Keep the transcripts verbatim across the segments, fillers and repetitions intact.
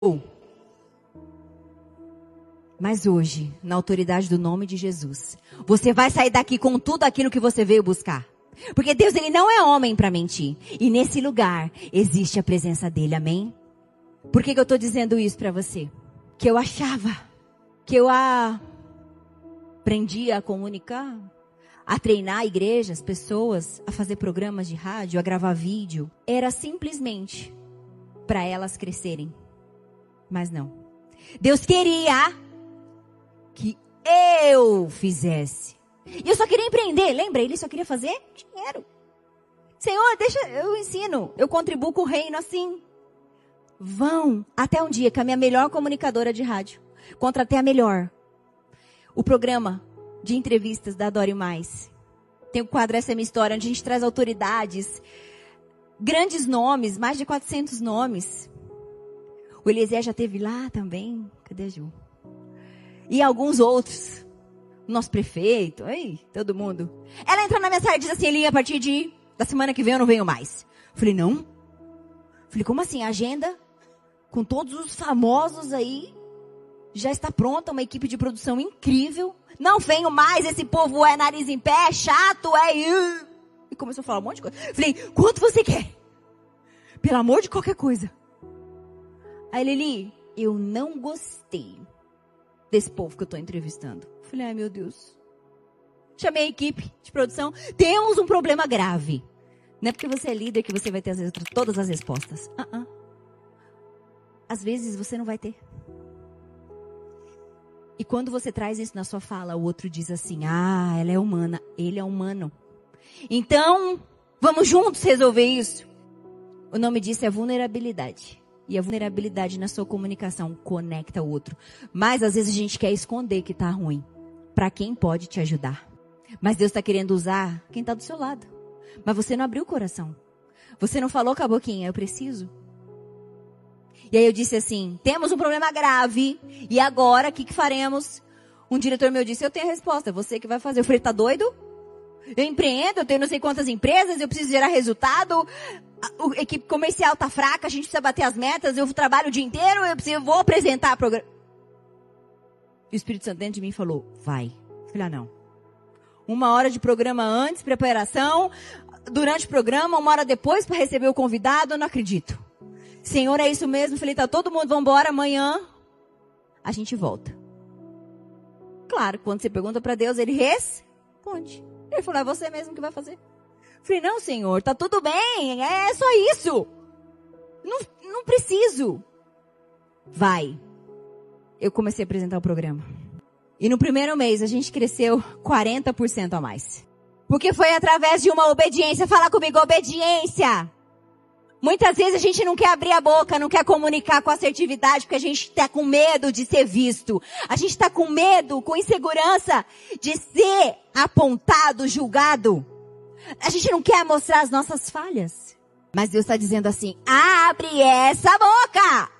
Mas hoje, na autoridade do nome de Jesus, você vai sair daqui com tudo aquilo que você veio buscar. Porque Deus, ele não é homem para mentir. E nesse lugar existe a presença dele, amém? Por que que eu estou dizendo isso para você? Que eu achava que eu aprendia a comunicar, a treinar igrejas, pessoas, a fazer programas de rádio, a gravar vídeo. Era simplesmente para elas crescerem. Mas não. Deus queria que eu fizesse. E eu só queria empreender, lembra? Ele só queria fazer dinheiro. Senhor, deixa, eu ensino, eu contribuo com o reino assim. Vão, até um dia que a minha melhor comunicadora de rádio, contratei a melhor. O programa de entrevistas da Adore Mais. Tem o quadro Essa é Minha História, onde a gente traz autoridades, grandes nomes, mais de quatrocentos nomes. O Eliezer já esteve lá também. Cadê a Ju? E alguns outros. O nosso prefeito. Aí, todo mundo. Ela entra na minha sala e diz assim, Eli, a partir de, da semana que vem eu não venho mais. Falei, não? Falei, como assim? A agenda com todos os famosos aí já está pronta. Uma equipe de produção incrível. Não venho mais, esse povo é nariz em pé, é chato, é... E começou a falar um monte de coisa. Falei, quanto você quer? Pelo amor de qualquer coisa. Aí Lili, eu não gostei desse povo que eu estou entrevistando. Falei, ai meu Deus. Chamei a equipe de produção. Temos um problema grave. Não é porque você é líder que você vai ter as, todas as respostas. Uh-uh. Às vezes você não vai ter. E quando você traz isso na sua fala, o outro diz assim, ah, ela é humana, ele é humano. Então, vamos juntos resolver isso. O nome disso é vulnerabilidade. E a vulnerabilidade na sua comunicação conecta o outro. Mas às vezes a gente quer esconder que está ruim. Para quem pode te ajudar. Mas Deus está querendo usar quem está do seu lado. Mas você não abriu o coração. Você não falou com a boquinha, eu preciso. E aí eu disse assim, temos um problema grave. E agora, o que, que faremos? Um diretor meu disse, eu tenho a resposta, você que vai fazer. Eu falei, tá doido? Eu empreendo, eu tenho não sei quantas empresas, eu preciso gerar resultado. A, a equipe comercial tá fraca, a gente precisa bater as metas, eu trabalho o dia inteiro, eu, preciso, eu vou apresentar programa. E o Espírito Santo dentro de mim falou, vai. Eu falei, ah não. Uma hora de programa antes, preparação, durante o programa, uma hora depois para receber o convidado, eu não acredito. Senhor, é isso mesmo? Eu falei, tá todo mundo, vamos embora, amanhã a gente volta. Claro, quando você pergunta para Deus, ele responde. Ele falou, é você mesmo que vai fazer. Eu falei, não, Senhor, tá tudo bem, é só isso. Não, não preciso. Vai. Eu comecei a apresentar o programa. E no primeiro mês a gente cresceu quarenta por cento a mais. Porque foi através de uma obediência. Fala comigo, obediência. Muitas vezes a gente não quer abrir a boca, não quer comunicar com assertividade, porque a gente está com medo de ser visto. A gente está com medo, com insegurança de ser apontado, julgado. A gente não quer mostrar as nossas falhas. Mas Deus está dizendo assim, abre essa boca!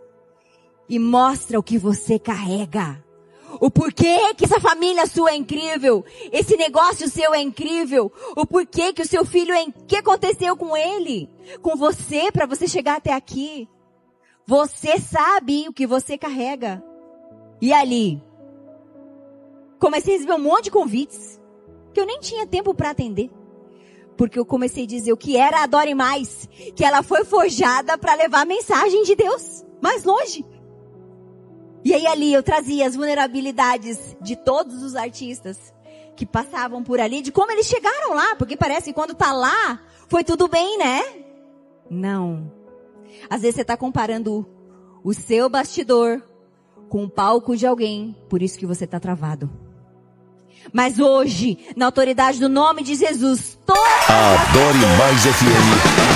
E mostra o que você carrega. O porquê que essa família sua é incrível. Esse negócio seu é incrível. O porquê que o seu filho é... O que aconteceu com ele? Com você, para você chegar até aqui. Você sabe o que você carrega. E ali, comecei a receber um monte de convites. Que eu nem tinha tempo para atender. Porque eu comecei a dizer o que era a Adore Mais. Que ela foi forjada para levar a mensagem de Deus mais longe. E aí ali eu trazia as vulnerabilidades de todos os artistas que passavam por ali, de como eles chegaram lá, porque parece que quando tá lá, foi tudo bem, né? Não. Às vezes você tá comparando o seu bastidor com o palco de alguém, por isso que você tá travado. Mas hoje, na autoridade do nome de Jesus, toda... Adore Mais F M.